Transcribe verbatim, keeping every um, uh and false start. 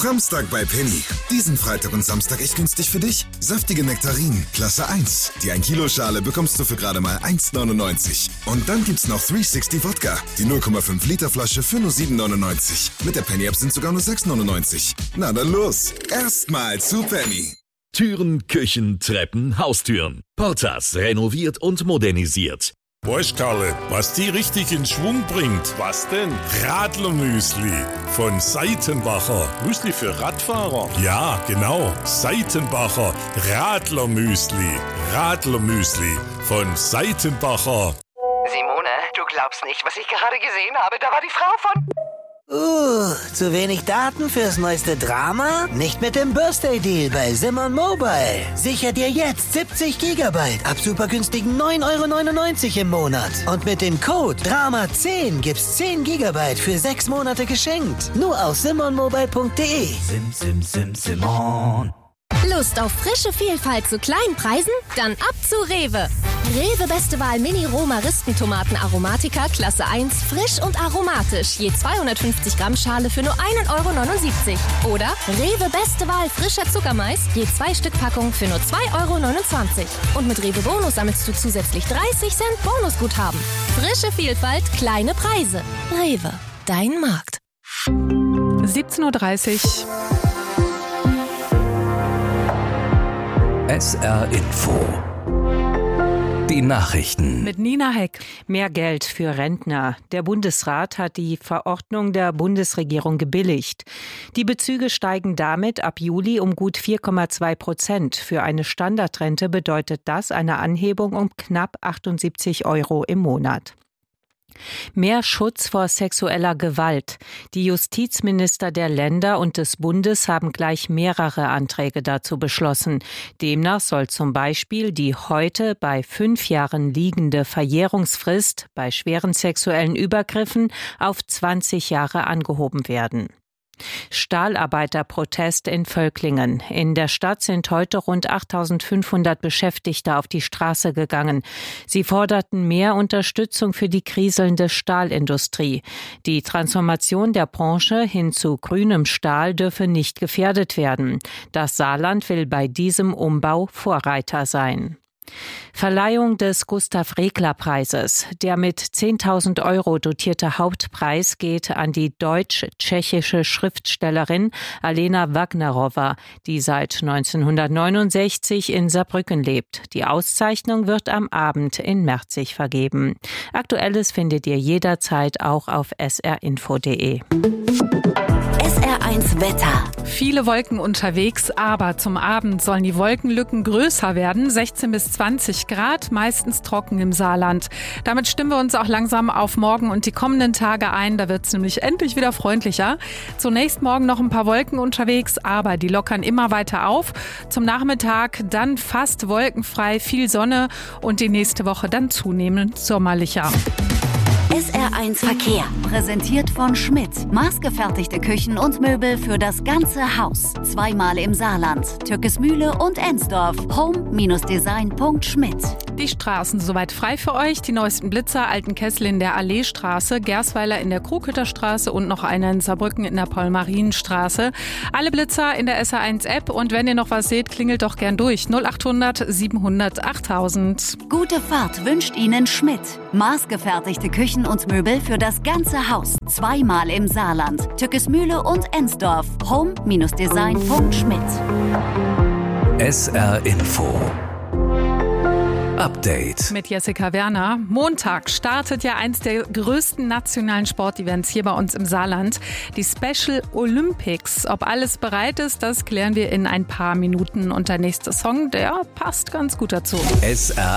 Framstag bei Penny. Diesen Freitag und Samstag echt günstig für dich. Saftige Nektarinen, Klasse eins. Die ein Kilo Schale bekommst du für gerade mal eins neunundneunzig. Und dann gibt's noch dreihundertsechzig Wodka. Die null Komma fünf Liter Flasche für nur sieben neunundneunzig. Mit der Penny-App sind sogar nur sechs neunundneunzig. Na dann los. Erstmal zu Penny. Türen, Küchen, Treppen, Haustüren. Portas renoviert und modernisiert. Weißt Karle, was die richtig in Schwung bringt? Was denn? Radlermüsli von Seitenbacher. Müsli für Radfahrer? Ja, genau. Seitenbacher Radlermüsli. Radlermüsli von Seitenbacher. Simone, du glaubst nicht, was ich gerade gesehen habe. Da war die Frau von... Uh, zu wenig Daten fürs neueste Drama? Nicht mit dem Birthday-Deal bei Simon Mobile. Sicher dir jetzt siebzig Gigabyte ab super günstigen neun Euro neunundneunzig im Monat. Und mit dem Code Drama zehn gibt's zehn Gigabyte für sechs Monate geschenkt. Nur auf simon mobile punkt de. Sim, sim, sim, Simon. Lust auf frische Vielfalt zu kleinen Preisen? Dann ab zu Rewe. Rewe Beste Wahl Mini-Roma-Ristentomaten Aromatica Klasse eins, frisch und aromatisch. Je zweihundertfünfzig Gramm Schale für nur ein Euro neunundsiebzig. Oder Rewe Beste Wahl frischer Zuckermais, je zwei Stück Packung für nur zwei Euro neunundzwanzig. Und mit Rewe Bonus sammelst du zusätzlich dreißig Cent Bonusguthaben. Frische Vielfalt, kleine Preise. Rewe, dein Markt. siebzehn Uhr dreißig. S R Info. Die Nachrichten. Mit Nina Heck. Mehr Geld für Rentner. Der Bundesrat hat die Verordnung der Bundesregierung gebilligt. Die Bezüge steigen damit ab Juli um gut vier Komma zwei Prozent. Für eine Standardrente bedeutet das eine Anhebung um knapp achtundsiebzig Euro im Monat. Mehr Schutz vor sexueller Gewalt. Die Justizminister der Länder und des Bundes haben gleich mehrere Anträge dazu beschlossen. Demnach soll zum Beispiel die heute bei fünf Jahren liegende Verjährungsfrist bei schweren sexuellen Übergriffen auf zwanzig Jahre angehoben werden. Stahlarbeiterprotest in Völklingen. In der Stadt sind heute rund achttausendfünfhundert Beschäftigte auf die Straße gegangen. Sie forderten mehr Unterstützung für die kriselnde Stahlindustrie. Die Transformation der Branche hin zu grünem Stahl dürfe nicht gefährdet werden. Das Saarland will bei diesem Umbau Vorreiter sein. Verleihung des Gustav-Regler-Preises. Der mit zehntausend Euro dotierte Hauptpreis geht an die deutsch-tschechische Schriftstellerin Alena Wagnerowa, die seit neunzehnhundertneunundsechzig in Saarbrücken lebt. Die Auszeichnung wird am Abend in Merzig vergeben. Aktuelles findet ihr jederzeit auch auf s r info punkt de. S R eins Wetter. Viele Wolken unterwegs, aber zum Abend sollen die Wolkenlücken größer werden. sechzehn bis zwanzig Grad, meistens trocken im Saarland. Damit stimmen wir uns auch langsam auf morgen und die kommenden Tage ein. Da wird es nämlich endlich wieder freundlicher. Zunächst morgen noch ein paar Wolken unterwegs, aber die lockern immer weiter auf. Zum Nachmittag dann fast wolkenfrei, viel Sonne und die nächste Woche dann zunehmend sommerlicher. S R eins Verkehr. Präsentiert von Schmidt. Maßgefertigte Küchen und Möbel für das ganze Haus. Zweimal im Saarland. Türkesmühle und Ensdorf. home Design punkt schmidt. Die Straßen soweit frei für euch. Die neuesten Blitzer, Altenkessel in der Alleestraße, Gersweiler in der Kruketterstraße und noch einer in Saarbrücken in der Paul-Marienstraße. Alle Blitzer in der S R eins App und wenn ihr noch was seht, klingelt doch gern durch. null achthundert siebenhundert achttausend. Gute Fahrt wünscht Ihnen Schmidt. Maßgefertigte Küchen und Möbel für das ganze Haus. Zweimal im Saarland. Türkesmühle und Ensdorf. home Design punkt schmidt. S R Info. Update. Mit Jessica Werner. Montag startet ja eins der größten nationalen Sportevents hier bei uns im Saarland. Die Special Olympics. Ob alles bereit ist, das klären wir in ein paar Minuten. Und der nächste Song, der passt ganz gut dazu. S R